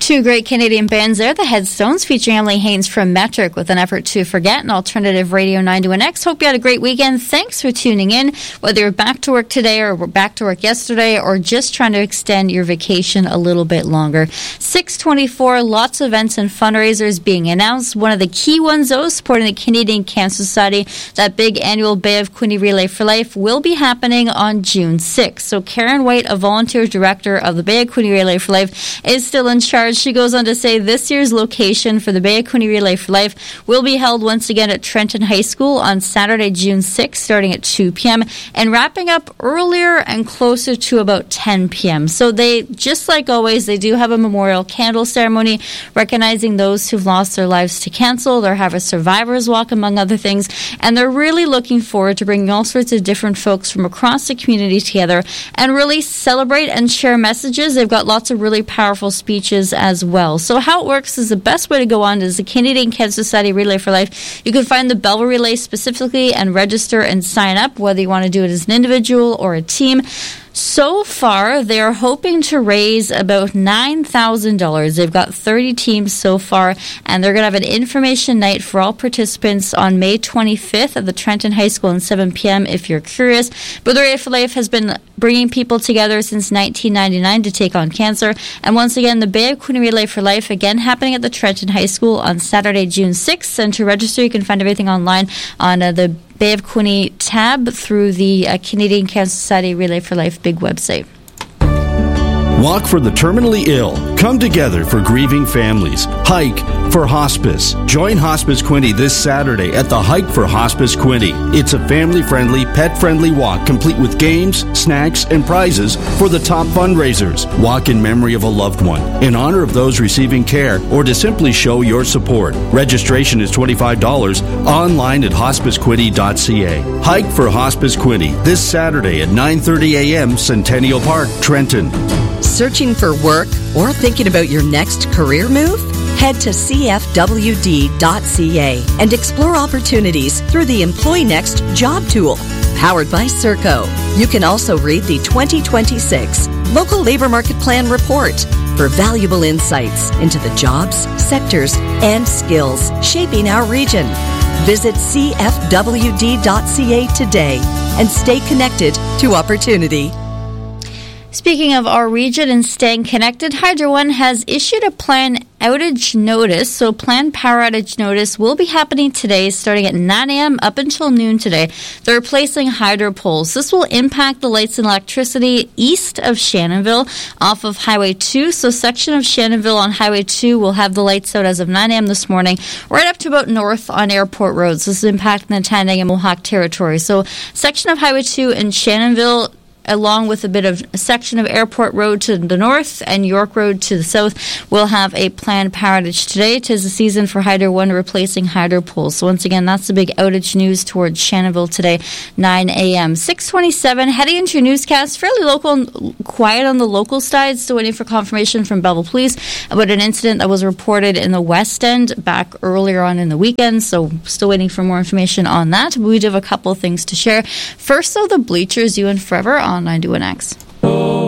Two great Canadian bands there, the Headstones, featuring Emily Haynes from Metric with An Effort to Forget and Alternative Radio 91X. Hope you had a great weekend. Thanks for tuning in. Whether you're back to work today or were back to work yesterday or just trying to extend your vacation a little bit longer. 6/24, lots of events and fundraisers being announced. One of the key ones, though, supporting the Canadian Cancer Society, that big annual Bay of Quinte Relay for Life will be happening on June 6th. So Karen White, a volunteer director of the Bay of Quinte Relay for Life, is still in charge. She goes on to say this year's location for the Bay of Quinte Relay for Life will be held once again at Trenton High School on Saturday, June 6th, starting at 2 p.m. and wrapping up earlier and closer to about 10 p.m. So they, just like always, they do have a memorial candle ceremony recognizing those who've lost their lives to cancer. They'll have a survivor's walk, among other things, and they're really looking forward to bringing all sorts of different folks from across the community together and really celebrate and share messages. They've got lots of really powerful speeches as well. So how it works is the best way to go on is the Canadian Cancer Society Relay for Life. You can find the Belleville Relay specifically and register and sign up, whether you want to do it as an individual or a team. So far, they're hoping to raise about $9,000. They've got 30 teams so far, and they're going to have an information night for all participants on May 25th at the Trenton High School at 7 p.m. if you're curious. But the Relay for Life has been bringing people together since 1999 to take on cancer. And once again, the Bay of Quinte Relay for Life, again, happening at the Trenton High School on Saturday, June 6th. And to register, you can find everything online on the Bay of Quinte tab through the Canadian Cancer Society Relay for Life big website. Walk for the terminally ill. Come together for grieving families. Hike for hospice. Join Hospice Quinte this Saturday at the Hike for Hospice Quinte. It's a family-friendly, pet-friendly walk complete with games, snacks, and prizes for the top fundraisers. Walk in memory of a loved one, in honor of those receiving care, or to simply show your support. Registration is $25 online at hospicequinte.ca. Hike for Hospice Quinte this Saturday at 9:30 a.m. Centennial Park, Trenton. Searching for work or thinking about your next career move? Head to cfwd.ca and explore opportunities through the Employ Next job tool, powered by Serco. You can also read the 2026 Local Labor Market Plan Report for valuable insights into the jobs, sectors, and skills shaping our region. Visit cfwd.ca today and stay connected to opportunity. Speaking of our region and staying connected, Hydro One has issued a planned outage notice. So planned power outage notice will be happening today starting at 9 a.m. up until noon today. They're replacing hydro poles. This will impact the lights and electricity east of Shannonville off of Highway 2. So section of Shannonville on Highway 2 will have the lights out as of 9 a.m. this morning, right up to about north on Airport Road. So this is impacting the Tandang and Mohawk territory. So section of Highway 2 in Shannonville, along with a bit of a section of Airport Road to the north and York Road to the south, will have a planned power outage today. 'Tis the season for Hydro One replacing hydro poles. So once again, that's the big outage news towards Shannonville today, 9 a.m. 6:27, heading into your newscast, fairly local and quiet on the local side. Still waiting for confirmation from Belleville Police about an incident that was reported in the West End back earlier on in the weekend. So still waiting for more information on that. But we do have a couple of things to share. First, though, the Bleachers, You and Forever on 91X.